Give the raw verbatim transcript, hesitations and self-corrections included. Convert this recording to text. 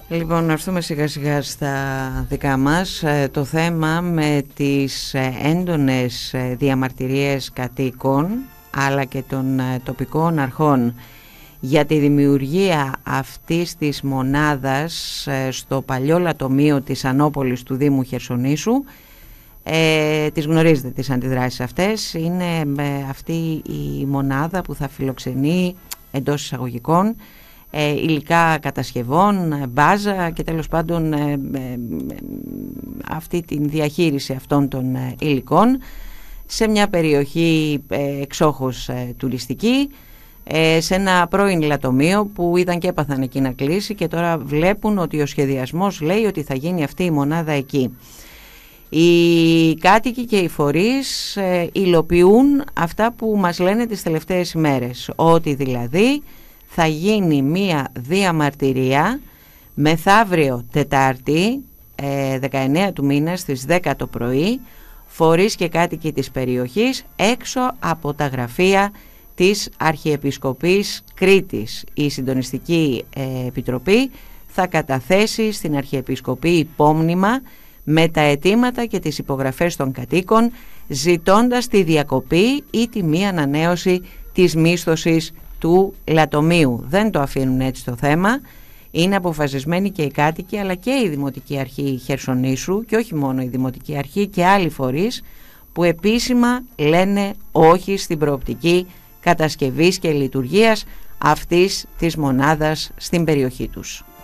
Λοιπόν, να έρθουμε σιγά σιγά στα δικά μας. Το θέμα με τις έντονες διαμαρτυρίες κατοίκων αλλά και των τοπικών αρχών για τη δημιουργία αυτής της μονάδας στο παλιό λατομείο της Ανώπολης του Δήμου Χερσονήσου. Ε, τις γνωρίζετε τις αντιδράσεις αυτές. Είναι ε, αυτή η μονάδα που θα φιλοξενεί εντός εισαγωγικών ε, υλικά κατασκευών, μπάζα και τέλος πάντων ε, ε, ε, αυτή τη διαχείριση αυτών των ε, υλικών σε μια περιοχή ε, εξόχως ε, τουριστική, ε, σε ένα πρώην λατομείο που είδαν και έπαθαν εκεί να κλείσει και τώρα βλέπουν ότι ο σχεδιασμός λέει ότι θα γίνει αυτή η μονάδα εκεί. Οι κάτοικοι και οι φορείς ε, υλοποιούν αυτά που μας λένε τις τελευταίες ημέρες, ότι δηλαδή θα γίνει μία διαμαρτυρία μεθαύριο Τετάρτη ε, δεκαεννέα του μήνα στις δέκα το πρωί, φορείς και κάτοικοι της περιοχής έξω από τα γραφεία της Αρχιεπισκοπής Κρήτης. Η Συντονιστική ε, Επιτροπή θα καταθέσει στην Αρχιεπισκοπή υπόμνημα με τα αιτήματα και τις υπογραφές των κατοίκων, ζητώντας τη διακοπή ή τη μη ανανέωση της μίσθωσης του λατομείου. Δεν το αφήνουν έτσι το θέμα. Είναι αποφασισμένοι και οι κάτοικοι αλλά και η Δημοτική Αρχή Χερσονήσου, και όχι μόνο η Δημοτική Αρχή και άλλοι φορείς που επίσημα λένε όχι στην προοπτική κατασκευής και λειτουργίας αυτής της μονάδας στην περιοχή τους.